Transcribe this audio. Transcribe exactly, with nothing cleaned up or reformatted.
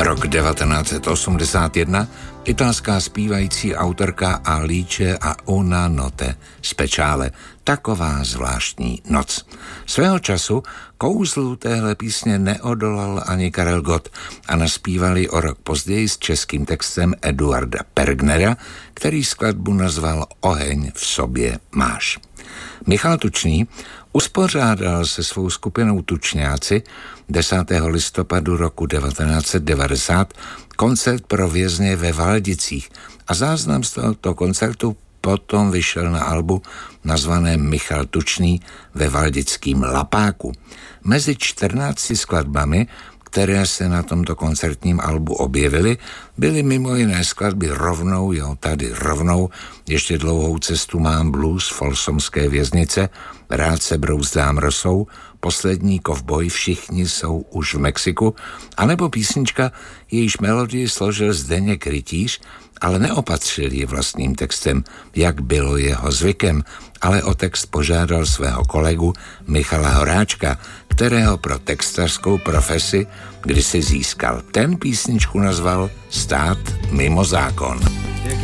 Rok devatenáct set osmdesát jedna, italská zpívající autorka Alice a una notte speciale, taková zvláštní noc. Svého času kouzlu téhle písně neodolal ani Karel Gott a naspívali o rok později s českým textem Eduarda Pergnera, který skladbu nazval Oheň v sobě máš. Michal Tučný uspořádal se svou skupinou Tučňáci desátého listopadu roku devatenáct set devadesát koncert pro vězně ve Valdicích a záznam z tohoto koncertu potom vyšel na albu nazvaném Michal Tučný ve valdickým Lapáku. Mezi čtrnácti skladbami, které se na tomto koncertním albu objevily, byly mimo jiné skladby Rovnou, jo, tady rovnou, Ještě dlouhou cestu mám, blues Folsomské věznice, Rád se brouzdám rosou, Poslední kovboj, Všichni jsou už v Mexiku, anebo písnička, jejíž melodii složil Zdeněk Rytíř, ale neopatřil ji vlastním textem, jak bylo jeho zvykem, ale o text požádal svého kolegu Michala Horáčka, kterého pro textařskou profesi kdysi získal. Ten písničku nazval Stát mimo zákon.